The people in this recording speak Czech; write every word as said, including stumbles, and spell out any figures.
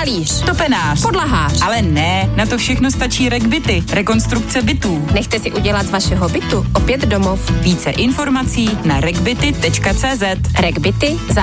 Malíř. Topenář. Podlahář. Ale ne, na to všechno stačí RegBity. Rekonstrukce bytů. Nechte si udělat z vašeho bytu opět domov. Více informací na regbity tečka cé zet. RegBity za